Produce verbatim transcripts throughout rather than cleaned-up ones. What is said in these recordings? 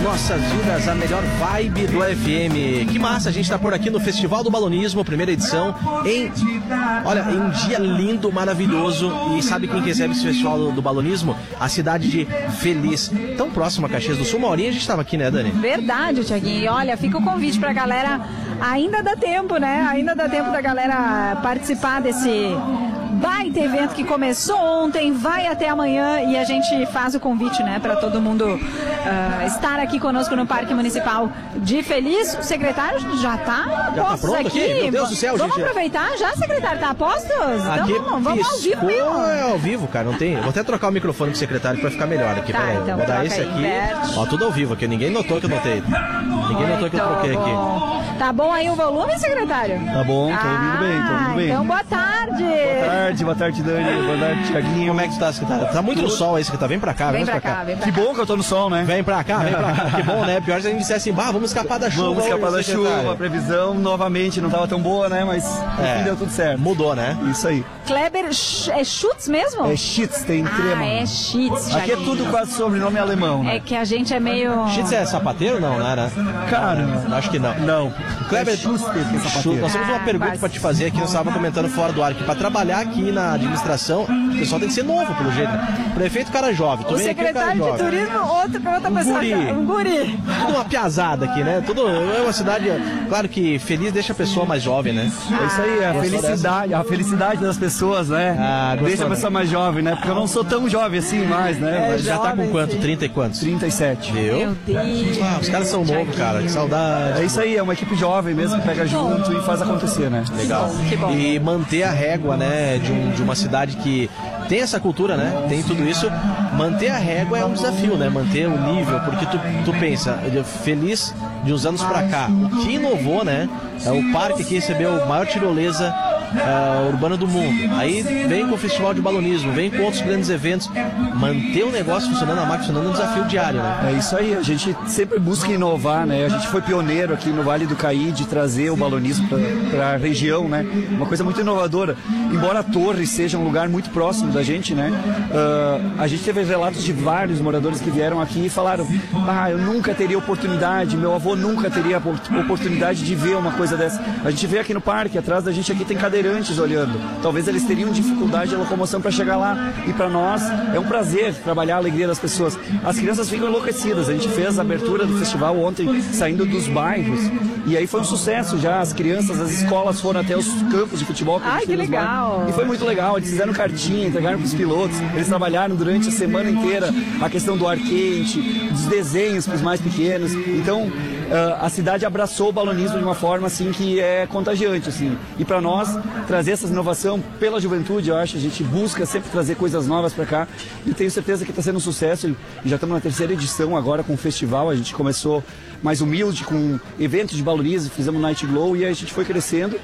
nossas vidas, a melhor vibe do F M. Que massa, a gente tá por aqui no Festival do Balonismo, primeira edição, em, olha, em um dia lindo, maravilhoso. E sabe quem recebe esse Festival do, do Balonismo? A cidade de Feliz, tão próximo a Caxias do Sul. Uma horinha a gente tava aqui, né, Dani? Verdade, Thiaguinho. E olha, fica o convite pra galera, ainda dá tempo, né? Ainda dá tempo da galera participar desse baita evento que começou ontem, vai até amanhã, e a gente faz o convite, né, para todo mundo uh, estar aqui conosco no Parque Municipal de Feliz. O secretário já tá já postos tá pronto aqui. aqui? Meu Deus do céu, vamos gente. aproveitar já, secretário, tá a postos? Aqui Então vamos, vamos ao vivo mesmo. É ao vivo, cara, não tem. Vou até trocar o microfone pro secretário pra ficar melhor aqui. Tá, Peraí, então, vou dar troca esse aí, aqui. inverte. Ó, tudo ao vivo aqui. Ninguém notou que eu notei. Ninguém notou que eu troquei aqui. Tá bom aí o volume, secretário? Tá bom, tô ouvindo bem, tô ouvindo bem. Então boa tarde. Boa tarde, boa tarde, Dani. Boa tarde, Thiaguinho. Como é que tu tá, secretário? Tá muito no sol aí, secretário. Vem pra cá, Vem vem pra cá, vem pra Que cá. bom que eu tô no sol, né? Vem pra cá, vem pra cá. Que bom, né? Pior se a gente dissesse assim, bah, vamos escapar da chuva. Vamos escapar hoje, da secretário. chuva, a previsão novamente não tava tão boa, né? Mas no É, fim deu tudo certo. Mudou, né? Isso aí. Kleber, é Schutz mesmo? É Schitz, tem trema. Ah, é Schitz. Aqui é Thiaguinho. tudo quase sobrenome alemão, né? É que a gente é meio... Schitz é sapateiro? Não, não era? Cara, Acho que não. não. Kleber, É Schuster que é Schutz, sapateiro. nós temos uma Ah, pergunta quase. pra te fazer aqui, nós estávamos comentando fora do ar, que pra trabalhar aqui na administração, o pessoal tem que ser novo, pelo jeito. Prefeito, cara jovem. Tu O vem aqui, cara secretário de jovem. turismo, outro, outra pessoa. guri. Um guri. Tudo uma piazada aqui, né? Tudo, é uma cidade, claro que Feliz deixa a pessoa mais jovem, né? É isso aí, a Gostou felicidade, a felicidade das pessoas, né? Ah, gostou, Deixa a né? pessoa mais jovem, né? Porque eu não sou tão jovem assim mais, né? É, Mas Já tá com jovem, quanto? sim. trinta e quantos? trinta e sete. Viu? Meu Deus. Ah, os caras são novos, cara. Que saudade. É isso aí, é uma equipe jovem mesmo que pega junto e faz acontecer, né? Legal. Que bom. E manter a régua, né, de, um, de uma cidade que tem essa cultura, né, tem tudo isso. Manter a régua é um desafio, né, manter o nível, porque tu, tu pensa, Feliz de uns anos pra cá, o que inovou, né, é o parque que recebeu a maior tirolesa uh, urbana do mundo. Aí vem com o Festival de Balonismo, vem com outros grandes eventos. Manter o negócio funcionando, a máquina funcionando é um desafio diário, né? É isso aí, a gente sempre busca inovar, né? A gente foi pioneiro aqui no Vale do Caí de trazer o balonismo para a região, né? Uma coisa muito inovadora. Embora a Torre seja um lugar muito próximo da gente, né? Uh, a gente teve relatos de vários moradores que vieram aqui e falaram: ah, eu nunca teria oportunidade, meu avô nunca teria oportunidade de ver uma coisa dessa. A gente vê aqui no parque, atrás da gente aqui tem cadeirantes olhando. Talvez eles teriam dificuldade de locomoção para chegar lá. E para nós é um prazer trabalhar a alegria das pessoas. As crianças ficam enlouquecidas. A gente fez a abertura do festival ontem, saindo dos bairros, e aí foi um sucesso já. As crianças, as escolas foram até os campos de futebol. Que a Ai, gente que tem nos legal. bairros. E foi muito legal. Eles fizeram cartinha, entregaram para os pilotos. Eles trabalharam durante a semana inteira a questão do ar quente, dos desenhos para os mais pequenos. Então, a cidade abraçou o balonismo de uma forma assim que é contagiante, assim. E para nós trazer essa inovação pela juventude, eu acho, a gente busca sempre trazer coisas novas para cá. E tenho certeza que está sendo um sucesso. E já estamos na terceira edição agora com o festival. A gente começou mais humilde com eventos de balonismo, fizemos Night Glow e aí a gente foi crescendo.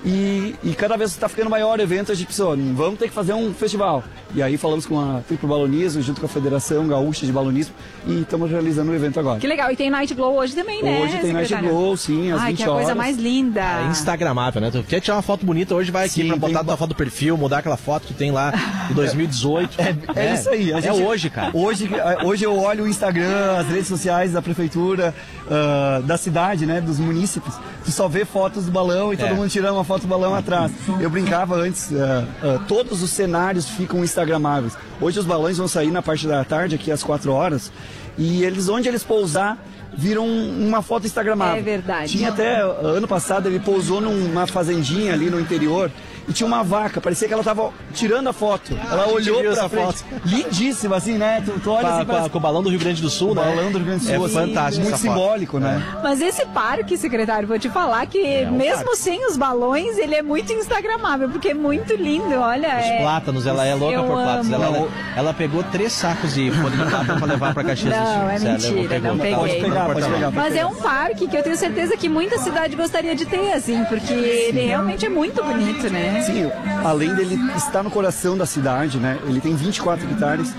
E, e cada vez está ficando maior o evento, a gente pensou, vamos ter que fazer um festival. E aí falamos com a Triplo Balonismo, junto com a Federação Gaúcha de Balonismo, e estamos realizando o evento agora. Que legal. E tem Night Glow hoje também, né? Hoje tem Night secretário? Glow, sim, às Ai, vinte que é a coisa horas. mais linda. É instagramável, né? Tu quer tirar uma foto bonita, hoje vai aqui Sim, pra botar tem- tua foto do perfil, mudar aquela foto que tem lá de dois mil e dezoito. É, é isso aí. a É gente- hoje, cara. Hoje, hoje eu olho o Instagram, as redes sociais da prefeitura, ah, da cidade, né, dos munícipes. Tu só vê fotos do balão e É. todo mundo tirando uma foto do balão atrás. Eu brincava antes, ah, ah, todos os cenários ficam instagramáveis. Hoje os balões vão sair na parte da tarde, aqui às quatro horas, e eles, onde eles pousar, viram uma foto instagramável. É verdade. Tinha até, ano passado, ele pousou numa fazendinha ali no interior, e tinha uma vaca, parecia que ela tava tirando a foto. Ela olhou viu pra essa frente. foto. Lindíssima, assim, né? Tu, tu olha Com, a- assim, com a- parece... com o balão do Rio Grande do Sul, O né? balão do Rio Grande do Sul, É assim, fantástico muito essa foto. simbólico, né? Mas esse parque, secretário, vou te falar que É um mesmo parque. sem os balões, ele é muito instagramável, porque é muito lindo, olha. Os é... plátanos, ela é louca Eu por plátanos. Ela, amo. ela, ela pegou três sacos de folha de plátano pra levar pra Caxias do Sul. Não, é Sério, mentira, pegou, não tá- peguei. pode Pode pegar, pode pegar. Mas é um parque que eu tenho certeza que muita cidade gostaria de ter, assim, porque ele realmente é muito bonito, né? Sim, além dele estar no coração da cidade, né? Ele tem vinte e quatro hectares.